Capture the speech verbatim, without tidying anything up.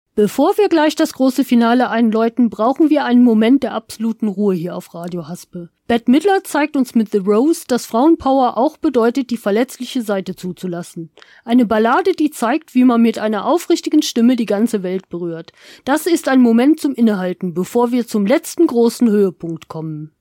Bevor wir gleich das große Finale einläuten, brauchen wir einen Moment der absoluten Ruhe hier auf Radio Haspe. Bette Midler zeigt uns mit The Rose, dass Frauenpower auch bedeutet, die verletzliche Seite zuzulassen. Eine Ballade, die zeigt, wie man mit einer aufrichtigen Stimme die ganze Welt berührt. Das ist ein Moment zum Innehalten, bevor wir zum letzten großen Höhepunkt kommen.